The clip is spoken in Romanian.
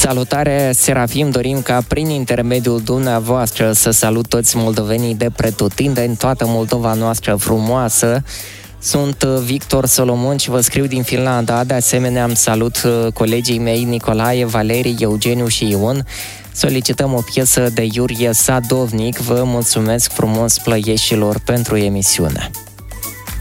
Salutare, Serafim, dorim ca prin intermediul dumneavoastră să salut toți moldovenii de pretutindeni, toată Moldova noastră frumoasă. Sunt Victor Solomon și vă scriu din Finlanda. De asemenea, îmi salut colegii mei Nicolae, Valerii, Eugeniu și Ion. Solicităm o piesă de Iurie Sadovnic. Vă mulțumesc frumos, plăieșilor, pentru emisiune.